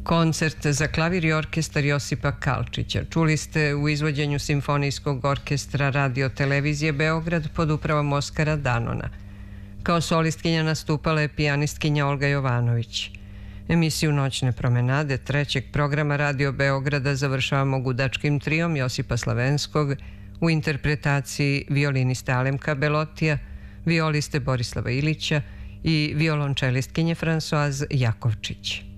Koncert za klavir i orkestar Josipa Kalčića čuli ste u izvođenju Simfonijskog orkestra Radio Televizije Beograd pod upravom Oskara Danona. Kao solistkinja nastupala je pijanistkinja Olga Jovanović. Emisiju Noćne promenade trećeg programa Radio Beograda završavamo gudačkim trijom Josipa Slavenskog u interpretaciji violiniste Alemka Belotija, violiste Borislava Ilića i violončelistkinje Francoise Jakovčić.